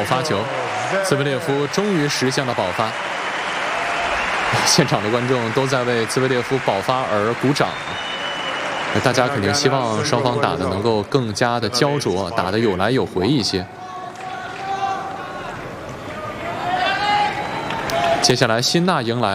发球，兹维列夫终于实现了保发。现场的观众都在为兹维列夫保发而鼓掌。大家肯定希望双方打的能够更加的焦灼，打得有来有回一些。接下来辛纳迎来